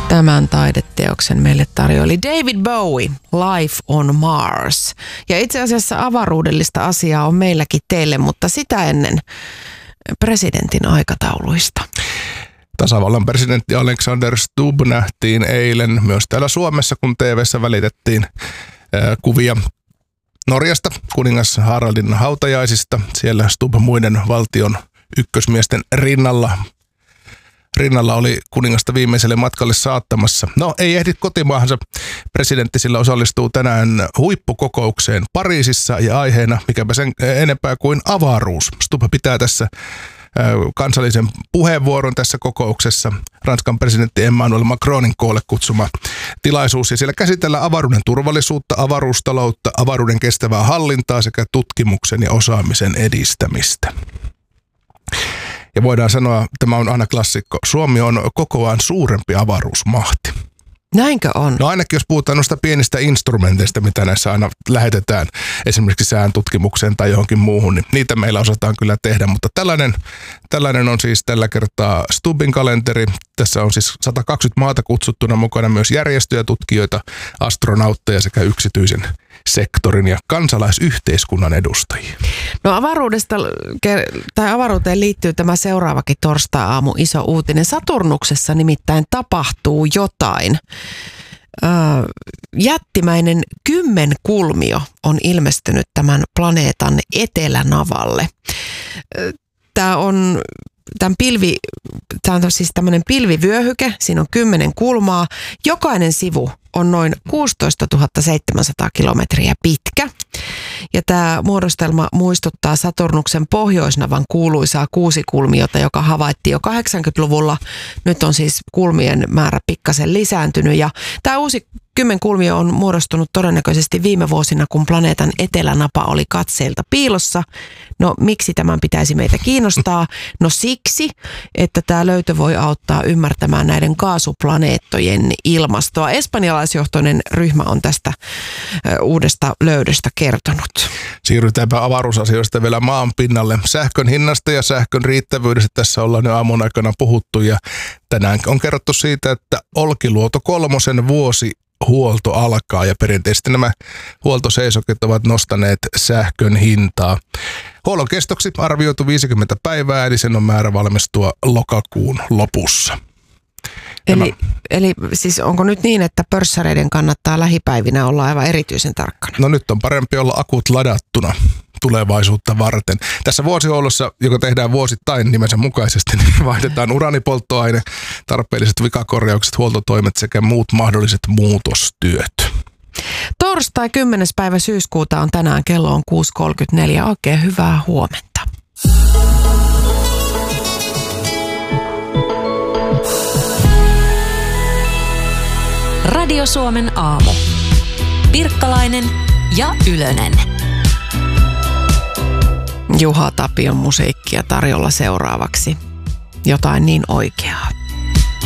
Tämän taideteoksen meille tarjoili David Bowie, Life on Mars. Ja itse asiassa avaruudellista asiaa on meilläkin teille, mutta sitä ennen presidentin aikatauluista. Tasavallan presidentti Alexander Stubb nähtiin eilen myös täällä Suomessa, kun TV:ssä välitettiin kuvia Norjasta, kuningas Haraldin hautajaisista. Siellä Stubb muiden valtion ykkösmiesten rinnalla oli kuningasta viimeiselle matkalle saattamassa. No, ei ehdi kotimaahansa. Presidentti sillä osallistuu tänään huippukokoukseen Pariisissa ja aiheena, mikäpä sen enempää kuin avaruus. Stubb pitää tässä kansallisen puheenvuoron tässä kokouksessa. Ranskan presidentti Emmanuel Macronin koolle kutsuma tilaisuus. Ja siellä käsitellään avaruuden turvallisuutta, avaruustaloutta, avaruuden kestävää hallintaa sekä tutkimuksen ja osaamisen edistämistä. Ja voidaan sanoa, tämä on aina klassikko, Suomi on kokoaan suurempi avaruusmahti. Näinkö on? No ainakin jos puhutaan noista pienistä instrumenteista, mitä näissä aina lähetetään esimerkiksi sään tutkimukseen tai johonkin muuhun, niin niitä meillä osataan kyllä tehdä. Mutta tällainen on siis tällä kertaa Stubbin kalenteri. Tässä on siis 120 maata kutsuttuna, mukana myös järjestöjä, tutkijoita, astronautteja sekä yksityisen sektorin ja kansalaisyhteiskunnan edustajia. No avaruuteen liittyy tämä seuraavakin torstai-aamu iso uutinen. Saturnuksessa nimittäin tapahtuu jotain. Jättimäinen kymmenkulmio on ilmestynyt tämän planeetan etelänavalle. Tämä on siis tämmöinen pilvivyöhyke, siinä on 10 kulmaa. Jokainen sivu on noin 16 700 kilometriä pitkä. Ja tämä muodostelma muistuttaa Saturnuksen pohjoisnavan kuuluisaa kuusikulmiota, joka havaittiin jo 80-luvulla. Nyt on siis kulmien määrä pikkasen lisääntynyt ja tämä uusi kymmenkulmio on muodostunut todennäköisesti viime vuosina, kun planeetan etelänapa oli katseilta piilossa. No miksi tämän pitäisi meitä kiinnostaa? No siksi, että tämä löytö voi auttaa ymmärtämään näiden kaasuplaneettojen ilmastoa. Espanjalaisjohtoinen ryhmä on tästä uudesta löydöstä kertonut. Siirrytäänpä avaruusasioista vielä maan pinnalle. Sähkön hinnasta ja sähkön riittävyydestä tässä ollaan jo aamun aikana puhuttu ja tänään on kerrottu siitä, että Olkiluoto 3 vuosi huolto alkaa ja perinteisesti nämä huoltoseisokit ovat nostaneet sähkön hintaa. Huollon kestoksi arvioitu 50 päivää, eli sen on määrä valmistua lokakuun lopussa. Eli siis onko nyt niin, että pörssäreiden kannattaa lähipäivinä olla aivan erityisen tarkkana? No nyt on parempi olla akut ladattuna tulevaisuutta varten. Tässä vuosihuollossa, joka tehdään vuosittain nimensä mukaisesti, niin vaihdetaan uraanipolttoaine, tarpeelliset vikakorjaukset, huoltotoimet sekä muut mahdolliset muutostyöt. Torstai 10. päivä syyskuuta on tänään, kello on 6.34. Oikein hyvää huomenta. Radio Suomen aamu. Pirkkalainen ja Ylönen. Juha Tapion musiikkia tarjolla seuraavaksi. Jotain niin oikeaa.